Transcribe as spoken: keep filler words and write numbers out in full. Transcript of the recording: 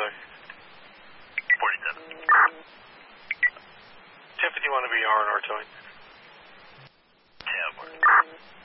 towing? forty-seven. Tiff, do you want to be R and R towing? Yeah, of course.